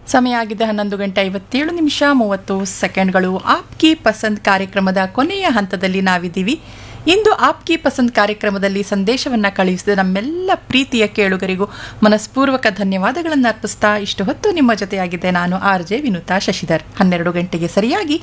ಸಮಯ ಆಗಿದೆ 11:57 ಆಪ್ಕಿ ಪಸಂದ್ ಕಾರ್ಯಕ್ರಮದ ಕೊನೆಯ ಹಂತದಲ್ಲಿ ನಾವಿದ್ದೀವಿ. ಇಂದು ಆಪ್ಕಿ ಪಸಂದ್ ಕಾರ್ಯಕ್ರಮದಲ್ಲಿ ಸಂದೇಶವನ್ನು ಕಳುಹಿಸಿದ ನಮ್ಮೆಲ್ಲ ಪ್ರೀತಿಯ ಕೇಳುಗರಿಗೂ ಮನಸ್ಪೂರ್ವಕ ಧನ್ಯವಾದಗಳನ್ನು ಅರ್ಪಿಸ್ತಾ ಇಷ್ಟು ಹೊತ್ತು ನಿಮ್ಮ ಜೊತೆಯಾಗಿದ್ದೆ ನಾನು RJ ವಿನುತಾ ಶಶಿಧರ್. 12 ಗಂಟೆಗೆ ಸರಿಯಾಗಿ